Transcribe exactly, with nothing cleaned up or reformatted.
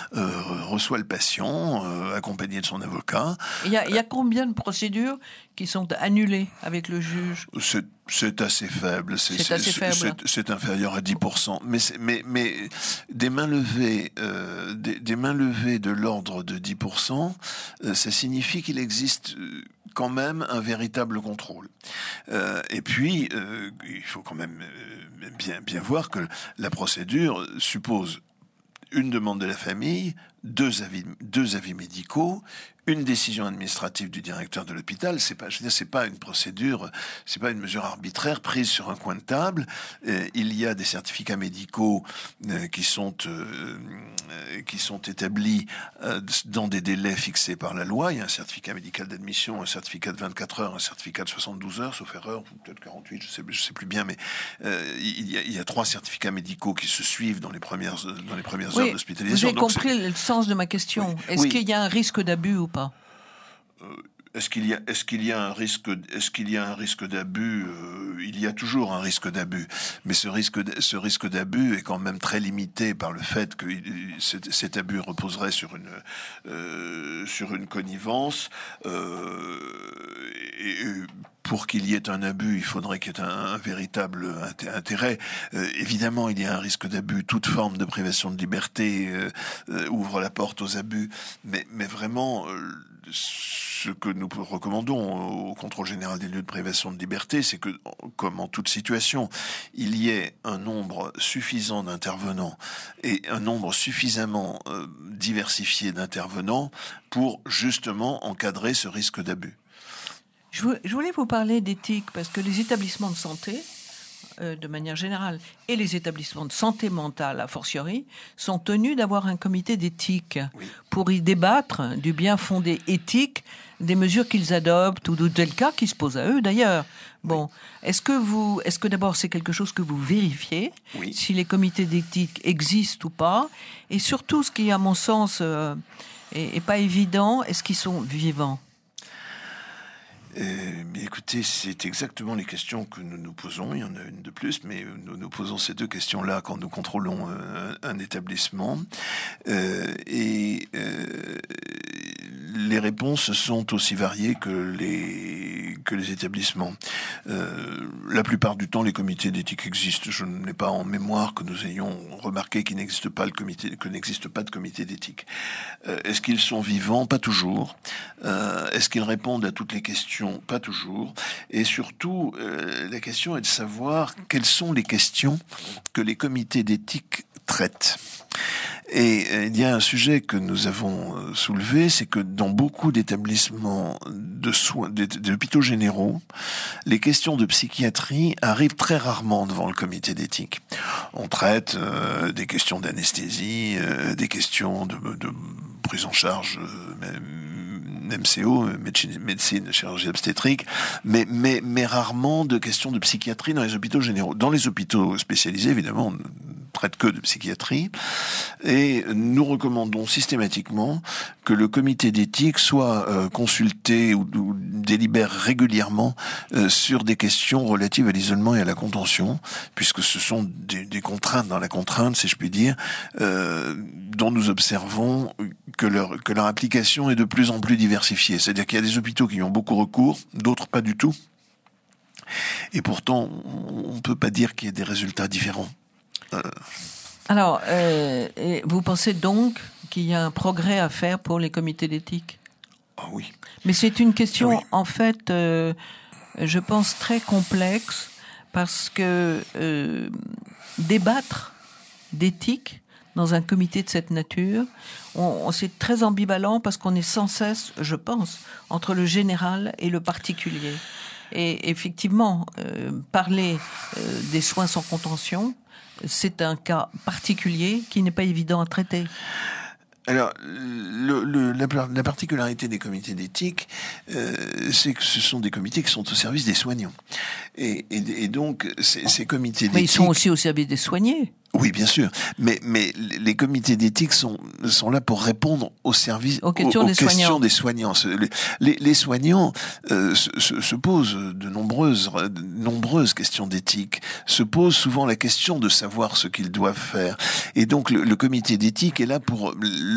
euh, reçoit le patient, euh, accompagné de son avocat. Il y a, il y a combien de procédures qui sont annulées avec le juge ? C'est, c'est assez faible. C'est, c'est, c'est assez faible. C'est, c'est inférieur à dix pour cent. Mais, mais, mais des mains levées, euh, des, des mains levées de l'ordre de dix pour cent, euh, ça signifie qu'il existe quand même un véritable contrôle. Euh, et puis, euh, il faut quand même euh, bien, bien voir que la procédure suppose une demande de la famille, deux avis, deux avis médicaux, une décision administrative du directeur de l'hôpital. C'est pas, je veux dire, c'est pas une procédure, c'est pas une mesure arbitraire prise sur un coin de table. Euh, il y a des certificats médicaux euh, qui sont euh, qui sont établis euh, dans des délais fixés par la loi. Il y a un certificat médical d'admission, un certificat de vingt-quatre heures, un certificat de soixante-douze heures, sauf erreur, ou peut-être quarante-huit, je sais, je sais plus bien, mais euh, il, y a, il y a trois certificats médicaux qui se suivent dans les premières dans les premières oui, heures d'hospitalisation. Vous avez compris c'est... le sens de ma question. Oui, Est-ce oui. qu'il y a un risque d'abus ou pas ? Euh, Est-ce qu'il y a, est-ce qu'il y a un risque, est-ce qu'il y a un risque d'abus euh, Il y a toujours un risque d'abus, mais ce risque, ce risque d'abus est quand même très limité par le fait que cet, cet abus reposerait sur une, euh, sur une connivence. Euh, et, et pour qu'il y ait un abus, il faudrait qu'il y ait un, un véritable intérêt. Euh, évidemment, il y a un risque d'abus. Toute forme de privation de liberté euh, euh, ouvre la porte aux abus, mais, mais vraiment. Euh, Ce que nous recommandons au contrôle général des lieux de privation de liberté, c'est que, comme en toute situation, il y ait un nombre suffisant d'intervenants et un nombre suffisamment euh, diversifié d'intervenants pour justement encadrer ce risque d'abus. Je voulais vous parler d'éthique parce que les établissements de santé, euh, de manière générale, et les établissements de santé mentale, a fortiori, sont tenus d'avoir un comité d'éthique oui. pour y débattre du bien fondé éthique des mesures qu'ils adoptent ou de tels cas qui se posent à eux d'ailleurs. Bon, oui. est-ce que vous, est-ce que d'abord c'est quelque chose que vous vérifiez, oui. si les comités d'éthique existent ou pas, et surtout ce qui, à mon sens, euh, est, est pas évident, est-ce qu'ils sont vivants ? Euh, mais écoutez, c'est exactement les questions que nous nous posons. Il y en a une de plus, mais nous nous posons ces deux questions-là quand nous contrôlons un, un établissement. Euh, et euh, les réponses sont aussi variées que les, que les établissements. Euh, la plupart du temps, les comités d'éthique existent. Je n'ai pas en mémoire que nous ayons remarqué qu'il n'existe pas, le comité, que n'existe pas de comité d'éthique. Euh, est-ce qu'ils sont vivants ? Pas toujours. Euh, est-ce qu'ils répondent à toutes les questions ? Pas toujours. Et surtout, euh, la question est de savoir quelles sont les questions que les comités d'éthique traitent. Et euh, il y a un sujet que nous avons euh, soulevé, c'est que dans beaucoup d'établissements de soins, d'hôpitaux généraux, les questions de psychiatrie arrivent très rarement devant le comité d'éthique. On traite euh, des questions d'anesthésie, euh, des questions de, de prise en charge, euh, même, M C O, médecine, médecine, chirurgie obstétrique, mais, mais, mais rarement de questions de psychiatrie dans les hôpitaux généraux. Dans les hôpitaux spécialisés, évidemment, on ne traite que de psychiatrie. Et nous recommandons systématiquement que le comité d'éthique soit euh, consulté ou, ou délibère régulièrement euh, sur des questions relatives à l'isolement et à la contention, puisque ce sont des, des contraintes dans la contrainte, si je puis dire, euh, dont nous observons que leur, que leur application est de plus en plus diversifiée. C'est-à-dire qu'il y a des hôpitaux qui ont beaucoup recours, d'autres pas du tout. Et pourtant, on ne peut pas dire qu'il y ait des résultats différents. Euh... Alors, euh, vous pensez donc qu'il y a un progrès à faire pour les comités d'éthique ? Ah oui. Mais c'est une question, oui. en fait, euh, je pense très complexe, parce que euh, débattre d'éthique dans un comité de cette nature, on, on c'est très ambivalent parce qu'on est sans cesse, je pense, entre le général et le particulier. Et effectivement, euh, parler euh, des soins sans contention, c'est un cas particulier qui n'est pas évident à traiter. Alors, le, le, la, la particularité des comités d'éthique, euh, c'est que ce sont des comités qui sont au service des soignants. Et, et, et donc, ces, ces comités d'éthique... Mais ils sont aussi au service des soignés. Oui, bien sûr. Mais, mais les comités d'éthique sont, sont là pour répondre aux services, aux questions, aux, aux des, questions soignants. des soignants. Les, les soignants euh, se, se posent de nombreuses, de nombreuses questions d'éthique, se posent souvent la question de savoir ce qu'ils doivent faire. Et donc, le, le comité d'éthique est là pour